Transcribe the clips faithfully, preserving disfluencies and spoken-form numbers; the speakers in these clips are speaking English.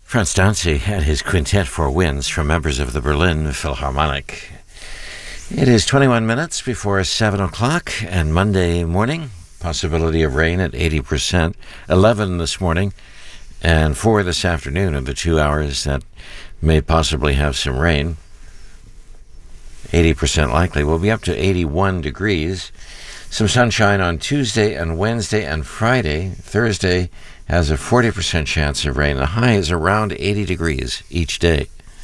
Franz Danzig and his Quintet for Winds from members of the Berlin Philharmonic. It is twenty-one minutes before seven o'clock, and Monday morning, possibility of rain at eighty percent. eleven this morning, and four this afternoon are the two hours that may possibly have some rain. eighty percent likely. We'll be up to eighty-one degrees. Some sunshine on Tuesday and Wednesday and Friday. Thursday has a forty percent chance of rain. The high is around eighty degrees each day.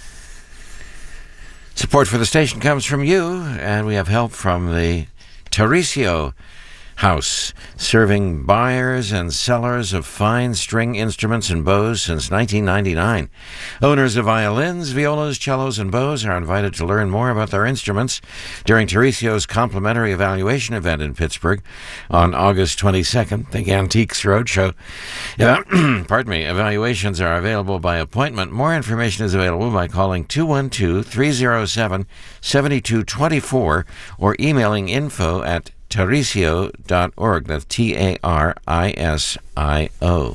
Support for the station comes from you, and we have help from the Tarisio House, serving buyers and sellers of fine string instruments and bows since nineteen ninety-nine. Owners of violins, violas, cellos, and bows are invited to learn more about their instruments during Tarisio's complimentary evaluation event in Pittsburgh on August twenty-second, the Antiques Roadshow. Uh, pardon me. Evaluations are available by appointment. More information is available by calling two one two, three oh seven, seven two two four or emailing info at tarisio dot org. That's T A R I S I O.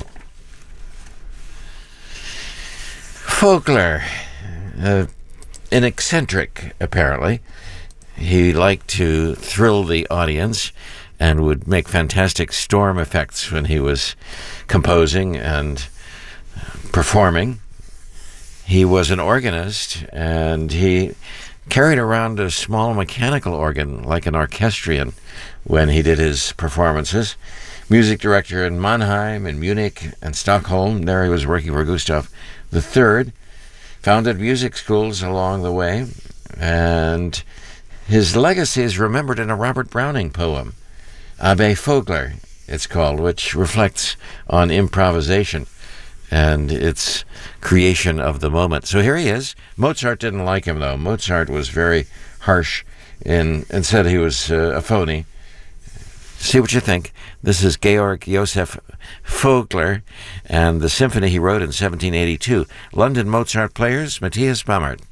Vogler, uh, an eccentric, apparently. He liked to thrill the audience and would make fantastic storm effects when he was composing and performing. He was an organist, and he carried around a small mechanical organ like an orchestrion when he did his performances. Music director in Mannheim, in Munich, and Stockholm. There he was working for Gustav the Third. Founded music schools along the way, and his legacy is remembered in a Robert Browning poem, Abbe Vogler, it's called, which reflects on improvisation and its creation of the moment. So here he is. Mozart didn't like him, though. Mozart was very harsh in, and said he was uh, a phony. See what you think. This is Georg Joseph Vogler and the symphony he wrote in seventeen eighty-two. London Mozart Players, Matthias Bammert.